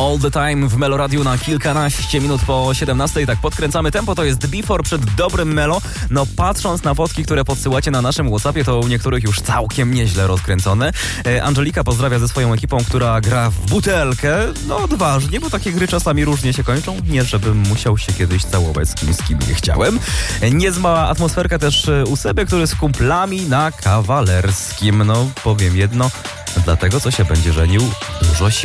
All the Time w Melo Radiu na kilkanaście minut po 17. Tak podkręcamy tempo, to jest Before przed dobrym Melo. No patrząc na fotki, które podsyłacie na naszym WhatsAppie, to u niektórych już całkiem nieźle rozkręcone. Angelika pozdrawia ze swoją ekipą, która gra w butelkę. No odważnie, bo takie gry czasami różnie się kończą. Nie, żebym musiał się kiedyś całować z kim nie chciałem. Niezła atmosferka też u Seby, który z kumplami na Kawalerskim. No powiem jedno, dlatego co się będzie żenił, dużo sił.